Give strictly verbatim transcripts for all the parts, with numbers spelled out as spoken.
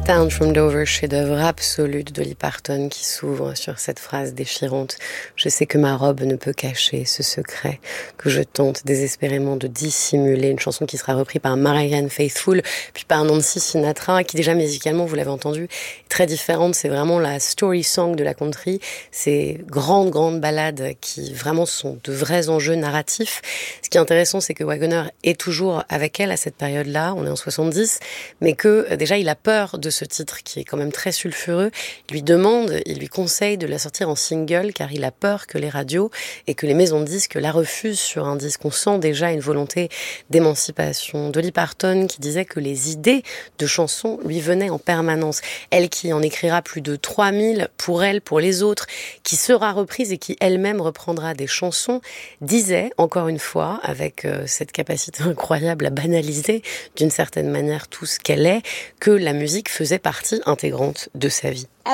Town from Dover, chef-d'œuvre absolu de Dolly Parton qui s'ouvre sur cette phrase déchirante. Je sais que ma robe ne peut cacher ce secret que je tente désespérément de dissimuler. Une chanson qui sera reprise par Marianne Faithfull, puis par Nancy Sinatra, qui déjà musicalement, vous l'avez entendu, est très différente. C'est vraiment la story song de la country. Ces grandes, grandes ballades qui vraiment sont de vrais enjeux narratifs. Ce qui est intéressant, c'est que Wagoner est toujours avec elle à cette période-là. On est en soixante-dix, mais que déjà il a peur de ce titre qui est quand même très sulfureux. Il lui demande, il lui conseille de la sortir en single car il a peur que les radios et que les maisons de disques la refusent sur un disque. On sent déjà une volonté d'émancipation. Dolly Parton qui disait que les idées de chansons lui venaient en permanence. Elle qui en écrira plus de trois mille pour elle, pour les autres, qui sera reprise et qui elle-même reprendra des chansons, disait, encore une fois, avec euh, cette capacité incroyable à banaliser d'une certaine manière tout ce qu'elle est, que la musique faisait partie intégrante de sa vie. En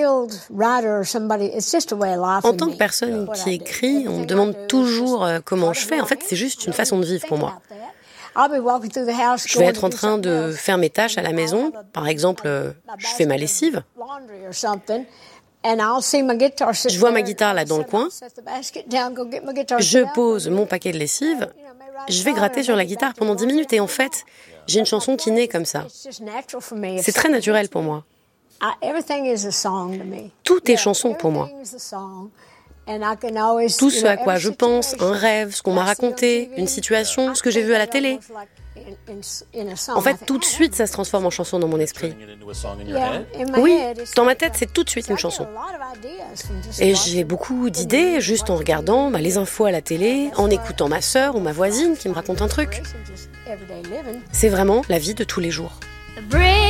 tant que personne qui écrit, on me demande toujours comment je fais. En fait, c'est juste une façon de vivre pour moi. Je vais être en train de faire mes tâches à la maison. Par exemple, je fais ma lessive. Je vois ma guitare là dans le coin. Je pose mon paquet de lessive. Je vais gratter sur la guitare pendant dix minutes et en fait, j'ai une chanson qui naît comme ça. C'est très naturel pour moi. Tout est chanson pour moi. Tout ce à quoi je pense, un rêve, ce qu'on m'a raconté, une situation, ce que j'ai vu à la télé. En fait, tout de suite, ça se transforme en chanson dans mon esprit. Oui, dans ma tête, c'est tout de suite une chanson. Et j'ai beaucoup d'idées juste en regardant bah, les infos à la télé, en écoutant ma sœur ou ma voisine qui me raconte un truc. C'est vraiment la vie de tous les jours.